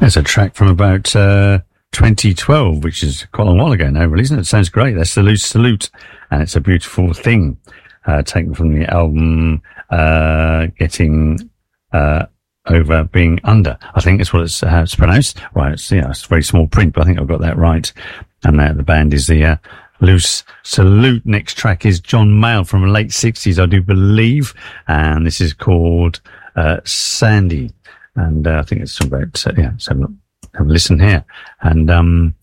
There's a track from about 2012, which is quite a long while ago now, really, isn't it? It sounds great. That's the Loose Salute, and it's a beautiful thing. Taken from the album Getting Over Being Under. I think that's what it's pronounced. Right, it's very small print, but I think I've got that right. And the band is the Loose Salute. Next track is John Mayall from the late 60s, I do believe, and this is called Sandy. And I think it's about, so have a listen here. And